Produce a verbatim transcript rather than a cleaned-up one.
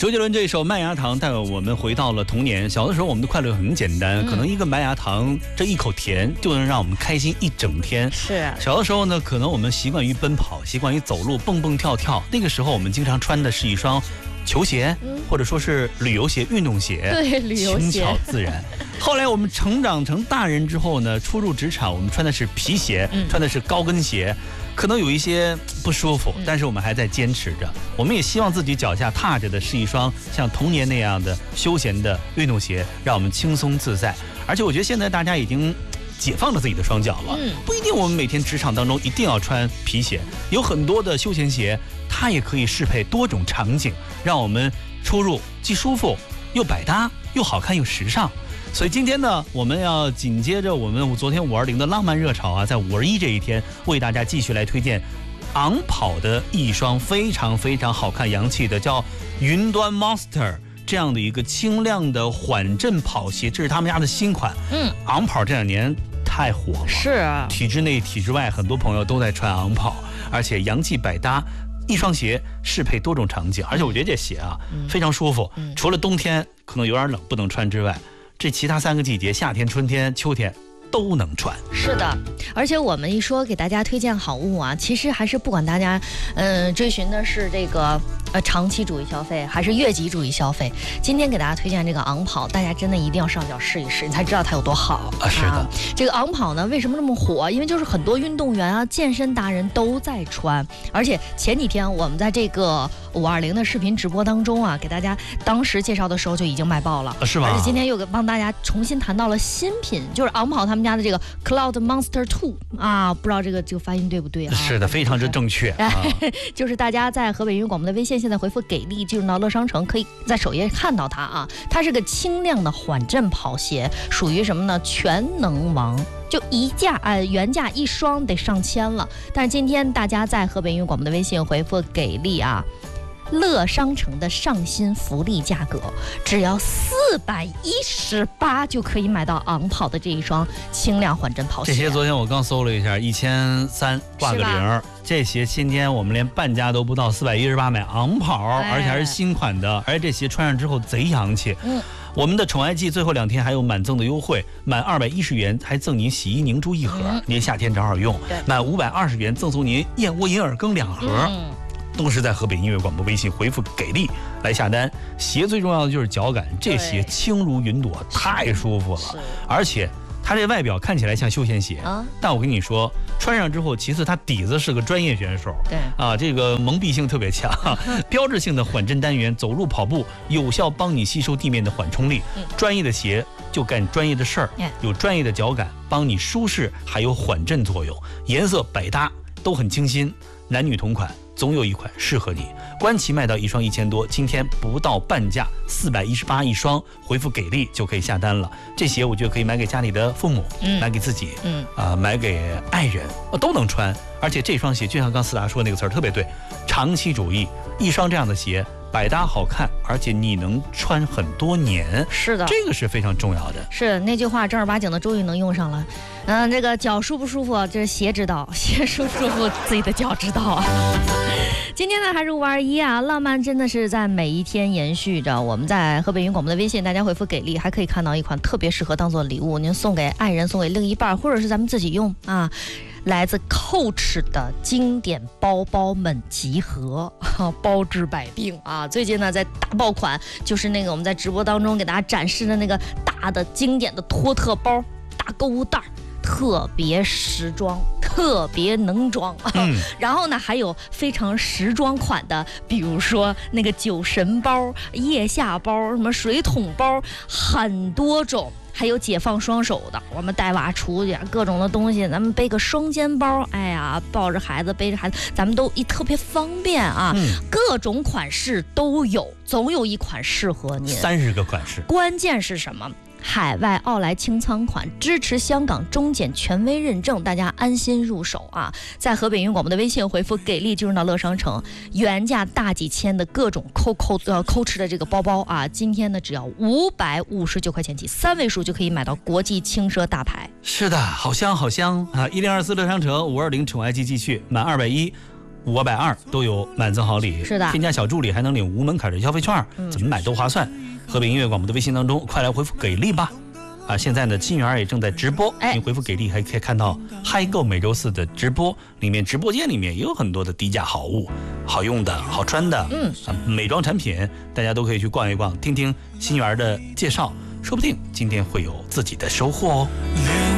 周杰伦这一首《麦芽糖》带我们回到了童年。小的时候，我们的快乐很简单，嗯、可能一个麦芽糖这一口甜就能让我们开心一整天。 是。 小的时候呢，可能我们习惯于奔跑，习惯于走路，蹦蹦跳跳。那个时候，我们经常穿的是一双球鞋，嗯、或者说是旅游鞋、运动鞋， 对，旅游鞋， 轻巧自然。后来我们成长成大人之后呢，初入职场，我们穿的是皮鞋，嗯、穿的是高跟鞋。可能有一些不舒服，但是我们还在坚持着。我们也希望自己脚下踏着的是一双像童年那样的休闲的运动鞋，让我们轻松自在。而且我觉得现在大家已经解放了自己的双脚了，不一定我们每天职场当中一定要穿皮鞋，有很多的休闲鞋，它也可以适配多种场景，让我们出入既舒服又百搭又好看又时尚。所以今天呢，我们要紧接着我们昨天五二零的浪漫热潮啊，在五二一这一天，为大家继续来推荐昂跑的一双非常非常好看洋气的叫云端 Monster 这样的一个轻量的缓震跑鞋，这是他们家的新款。嗯，昂跑这两年太火了， 是啊， 体制内体制外很多朋友都在穿昂跑，而且洋气百搭。一双鞋适配多种场景，而且我觉得这鞋啊、嗯、非常舒服、嗯、除了冬天可能有点冷不能穿之外，这其他三个季节，夏天、春天、秋天都能穿。 是的，而且我们一说给大家推荐好物啊，其实还是不管大家嗯、呃、追寻的是这个呃长期主义消费还是月级主义消费，今天给大家推荐这个昂跑，大家真的一定要上脚试一试，你才知道它有多好啊！是的、啊， 这个昂跑呢为什么这么火？因为就是很多运动员啊、健身达人都在穿，而且前几天我们在这个五二零的视频直播当中啊，给大家当时介绍的时候就已经卖爆了， 啊、是吗？ 而且今天又给帮大家重新谈到了新品，就是昂跑他们家的这个 Cloud Monster Two 啊，不知道这个这个发音对不对啊？ 是的，非常之正确。 啊、就是大家在河北云广播的微信，现在回复给力进入到乐商城，可以在首页看到它啊。它是个轻量的缓震跑鞋，属于什么呢？全能王。就一价呃原价一双得上千了，但是今天大家在河北云广播的微信回复给力啊，乐商城的上新福利价格只要四百一十八就可以买到昂跑的这一双轻量缓震跑鞋。 这鞋昨天我刚搜了一下，一千三挂个零，这鞋今天我们连半价都不到，四百一十八买昂跑、哎，而且还是新款的，而且这鞋穿上之后贼洋气。嗯。我们的宠爱季最后两天还有满赠的优惠，满二百一十元还赠您洗衣凝珠一盒，嗯、您夏天正好用；满五百二十元赠送您燕窝银耳羹两盒。嗯，都是在河北音乐广播微信回复给力来下单。鞋最重要的就是脚感，这鞋轻如云朵，太舒服了，而且它这外表看起来像休闲鞋、啊、但我跟你说，穿上之后，其次它底子是个专业选手， 对啊，这个蒙蔽性特别强，标志性的缓震单元，走路跑步有效帮你吸收地面的缓冲力。嗯、专业的鞋就干专业的事儿，有专业的脚感，帮你舒适还有缓震作用，颜色百搭，都很清新，男女同款。总有一款适合你。官旗卖到一双一千多，今天不到半价，四百一十八一双，回复给力就可以下单了。这鞋我觉得可以买给家里的父母，嗯、买给自己，嗯啊、呃，买给爱人，都能穿。而且这双鞋就像刚思达说的那个词儿特别对，长期主义，一双这样的鞋。百搭好看，而且你能穿很多年， 是的， 这个是非常重要的。 是那句话正儿八经的终于能用上了。嗯，这个脚舒不舒服，这鞋知道；鞋舒不舒服，自己的脚知道啊。今天呢还是五二一啊，浪漫真的是在每一天延续着。我们在河北云广播的微信，大家回复给力，还可以看到一款特别适合当做礼物，您送给爱人、送给另一半，或者是咱们自己用啊。来自 Coach 的经典包包们集合，包治百病啊！最近呢，在大爆款，就是那个我们在直播当中给大家展示的那个大的经典的托特包、大购物袋，特别时装，特别能装。嗯、然后呢，还有非常时装款的，比如说那个酒神包、腋下包、什么水桶包，很多种。还有解放双手的，我们带娃出去各种的东西，咱们背个双肩包，哎呀，抱着孩子背着孩子，咱们都一特别方便啊、嗯、各种款式都有，总有一款适合您。 三十个款式， 关键是什么？海外奥莱清仓款，支持香港中检权威认证，大家安心入手啊！在河北云广播的微信回复给力进入到乐商城，原价大几千的各种扣扣呃扣吃的这个包包啊，今天呢只要五百五十九块钱起，三位数就可以买到国际轻奢大牌。 是的，好香好香啊！一零二四乐商城五二零宠爱季继续，满二百一。 五百二都有满赠好礼。 是的， 添加小助理还能领无门槛的消费券，嗯、怎么买都划算。河北音乐广播的微信当中，快来回复给力吧！啊，现在呢，金源也正在直播，你回复给力还可以看到嗨购每周四的直播，里面直播间里面也有很多的低价好物，好用的好穿的，嗯，啊，美妆产品，大家都可以去逛一逛，听听金源的介绍，说不定今天会有自己的收获哦。